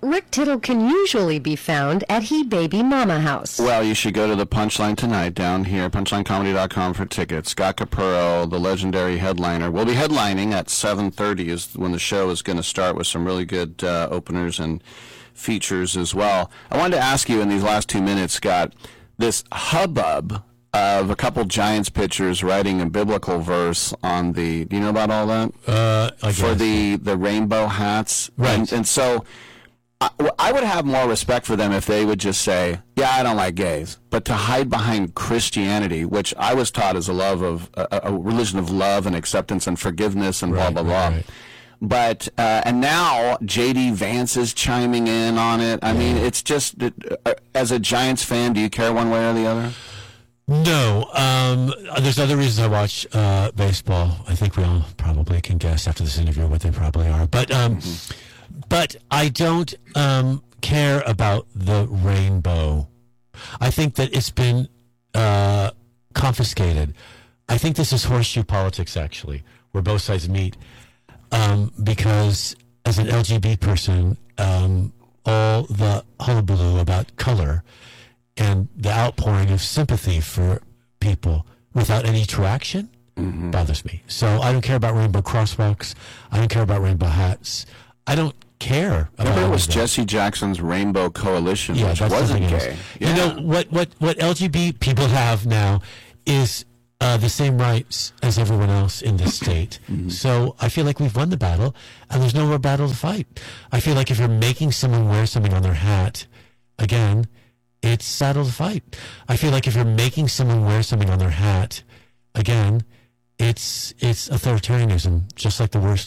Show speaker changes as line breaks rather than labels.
Rick Tittle can usually be found at He Baby Mama House.
Well, you should go to the Punchline tonight down here, punchlinecomedy.com for tickets. Scott Capurro, the legendary headliner, will be headlining at 7:30 is when the show is going to start with some really good openers and features as well. I wanted to ask you in these last 2 minutes, Scott, this hubbub of a couple Giants pitchers writing a biblical verse on the, do you know about all that? For the rainbow hats.
Right.
And so I would have more respect for them if they would just say, yeah, I don't like gays. But to hide behind Christianity, which I was taught as a religion of love and acceptance and forgiveness and blah, blah, blah. Right. But, and now J.D. Vance is chiming in on it. I mean, it's just, as a Giants fan, do you care one way or the other?
No. There's other reasons I watch baseball. I think we all probably can guess after this interview what they probably are. But I don't care about the rainbow. I think that it's been confiscated. I think this is horseshoe politics, actually, where both sides meet. Because as an LGBT person, all the hullabaloo about color and the outpouring of sympathy for people without any traction bothers me. So I don't care about rainbow crosswalks. I don't care about rainbow hats. I don't care about
Remember it was Jesse Jackson's Rainbow Coalition, which wasn't gay.
Yeah. You know, what LGBT people have now is the same rights as everyone else in this state. So I feel like we've won the battle, and there's no more battle to fight. I feel like if you're making someone wear something on their hat, again, it's battle to fight. I feel like if you're making someone wear something on their hat, again, it's authoritarianism, just like the worst